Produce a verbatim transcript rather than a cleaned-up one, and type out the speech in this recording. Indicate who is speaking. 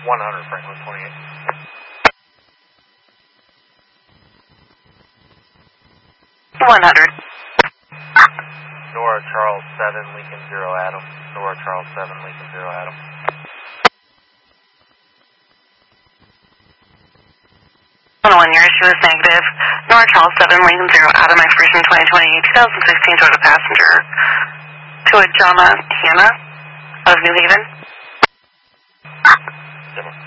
Speaker 1: one hundred Franklin twenty-eight.
Speaker 2: one hundred.
Speaker 1: Nora Charles seven, Lincoln zero Adam. Nora Charles seven, Lincoln zero Adam.
Speaker 2: one, your issue is negative. Nora Charles seven, Lincoln zero Adam, expiration twenty twenty-eight, twenty sixteen Toyota passenger to a Jama Hannah of New Haven.
Speaker 1: Zimmer.